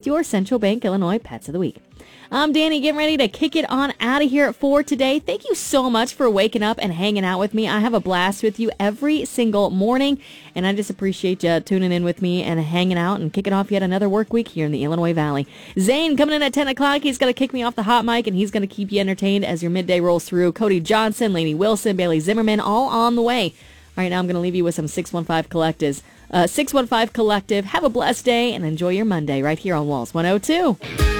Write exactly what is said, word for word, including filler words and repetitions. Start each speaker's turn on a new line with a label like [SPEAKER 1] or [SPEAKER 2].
[SPEAKER 1] your Central Bank Illinois Pets of the Week. I'm Danny, getting ready to kick it on out of here for today. Thank you so much for waking up and hanging out with me. I have a blast with you every single morning, and I just appreciate you tuning in with me and hanging out and kicking off yet another work week here in the Illinois Valley. Zane coming in at ten o'clock. He's going to kick me off the hot mic, and he's going to keep you entertained as your midday rolls through. Cody Johnson, Lainey Wilson, Bailey Zimmerman, all on the way. All right, now I'm going to leave you with some six one five Collectives. Uh, six one five Collective, have a blessed day, and enjoy your Monday right here on Walls one oh two.